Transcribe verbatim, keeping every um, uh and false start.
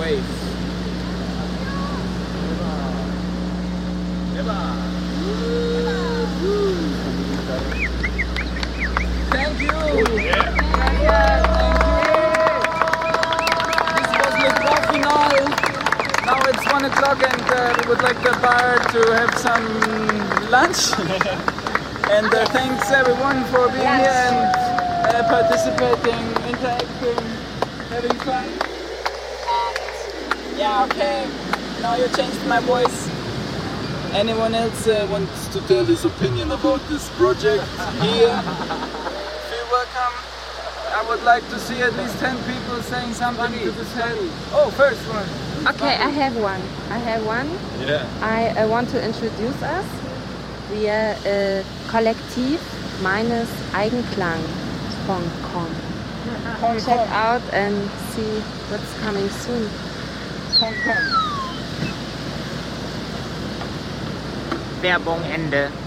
wave. Thank you! Yeah. Yeah, thank you! This was the grand finale. Now it's one o'clock and uh, we would like the bar to have some lunch. And uh, thanks everyone for being yes. here and uh, participating, interacting, having fun. And yeah, okay. Now you changed my voice. Anyone else uh, wants to tell his opinion about this project here? Feel welcome. I would like to see at least ten people saying something to this head. Oh, first one. Okay, I have one. I have one. Yeah. I uh, want to introduce us. We are uh, Kollektiv minus Eigenklang dot com. Check out and see what's coming soon. Werbung Ende.